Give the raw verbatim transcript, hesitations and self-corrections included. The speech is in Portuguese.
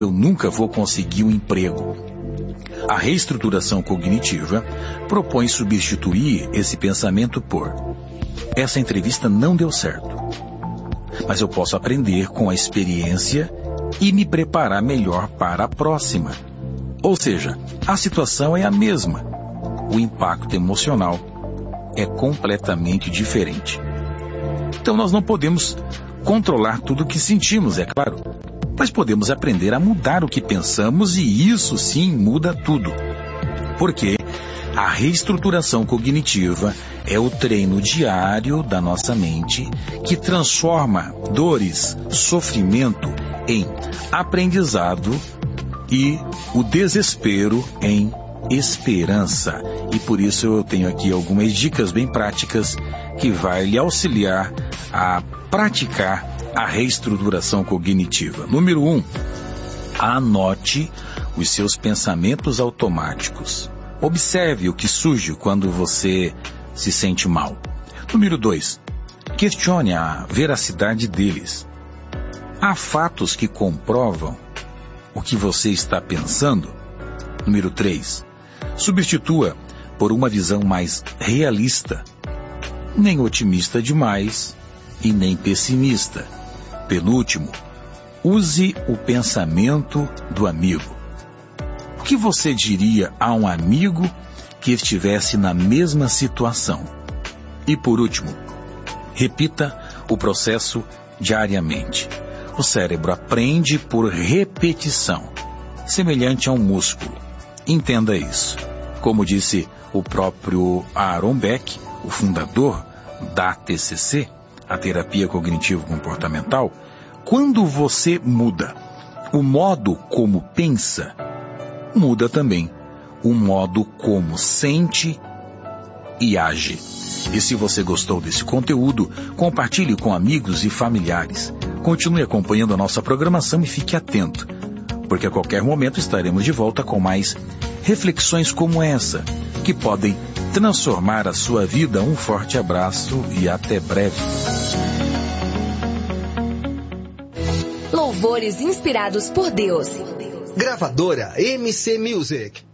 eu nunca vou conseguir um emprego. A reestruturação cognitiva propõe substituir esse pensamento por: essa entrevista não deu certo, mas eu posso aprender com a experiência e me preparar melhor para a próxima. Ou seja, a situação é a mesma. O impacto emocional é completamente diferente. Então nós não podemos controlar tudo o que sentimos, é claro. Mas podemos aprender a mudar o que pensamos e isso sim muda tudo. Porque a reestruturação cognitiva é o treino diário da nossa mente que transforma dores, sofrimento em aprendizado e o desespero em esperança. E por isso eu tenho aqui algumas dicas bem práticas que vai lhe auxiliar a praticar a reestruturação cognitiva. Número um, anote os seus pensamentos automáticos. Observe o que surge quando você se sente mal. Número dois, questione a veracidade deles. Há fatos que comprovam o que você está pensando? Número três, substitua por uma visão mais realista, nem otimista demais e nem pessimista. Penúltimo, use o pensamento do amigo. O que você diria a um amigo que estivesse na mesma situação? E por último, repita o processo diariamente. O cérebro aprende por repetição, semelhante a um músculo. Entenda isso. Como disse o próprio Aaron Beck, o fundador da T C C, a terapia cognitivo-comportamental, quando você muda o modo como pensa, muda também o modo como sente e age. E se você gostou desse conteúdo, compartilhe com amigos e familiares. Continue acompanhando a nossa programação e fique atento, porque a qualquer momento estaremos de volta com mais reflexões como essa, que podem transformar a sua vida. Um forte abraço e até breve. Louvores inspirados por Deus. Gravadora M C Music.